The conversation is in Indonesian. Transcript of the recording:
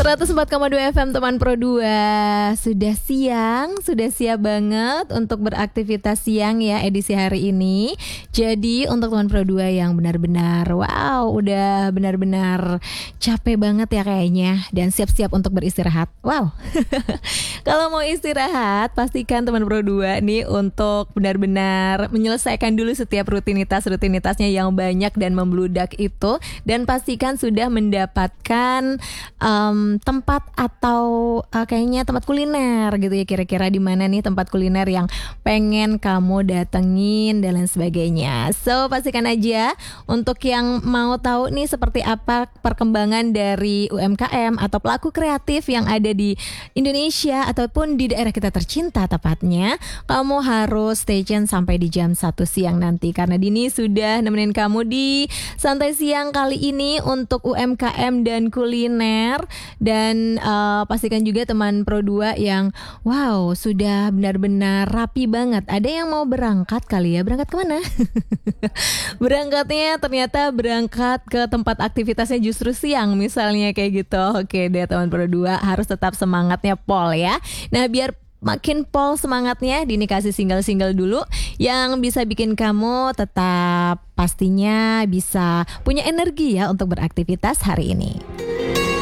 104,2 FM teman Pro 2. Sudah siang, sudah siap banget untuk beraktivitas siang ya edisi hari ini. Jadi untuk teman Pro 2 yang benar-benar udah benar-benar capek banget ya kayaknya dan siap-siap untuk beristirahat. Kalau mau istirahat, pastikan teman Pro 2 nih untuk benar-benar menyelesaikan dulu setiap rutinitasnya yang banyak dan membludak itu, dan pastikan sudah mendapatkan tempat atau kayaknya tempat kuliner gitu ya, kira-kira di mana nih tempat kuliner yang pengen kamu datengin dan lain sebagainya. So pastikan aja untuk yang mau tahu nih seperti apa perkembangan dari UMKM atau pelaku kreatif yang ada di Indonesia ataupun di daerah kita tercinta tepatnya, kamu harus stay tune sampai di jam 1 siang nanti, karena Dini sudah nemenin kamu di santai siang kali ini untuk UMKM dan kuliner. Dan pastikan juga teman Pro 2 yang sudah benar-benar rapi banget. Ada yang mau berangkat kali ya, berangkat kemana? Berangkatnya ternyata berangkat ke tempat aktivitasnya justru siang misalnya kayak gitu. Oke deh teman Pro 2, harus tetap semangatnya pol ya. Nah biar makin pol semangatnya, Dini kasih single-single dulu yang bisa bikin kamu tetap pastinya bisa punya energi ya untuk beraktivitas hari ini.